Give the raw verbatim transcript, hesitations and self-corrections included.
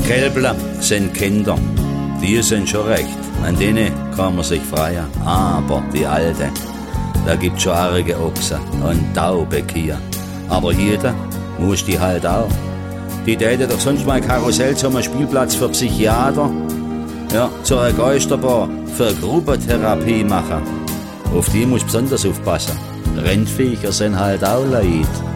Kälbler sind Kinder, die sind schon recht, an denen kann man sich freuen. Aber die Alte, da gibt's schon arge Ochsen und taube Kühe. Aber jeder muss die halt auch. Die täte doch sonst mal Karussell zum Spielplatz für Psychiater, ja, zur Geisterbar für Gruppentherapie machen. Auf die muss besonders aufpassen. Rindviecher sind halt auch Leid.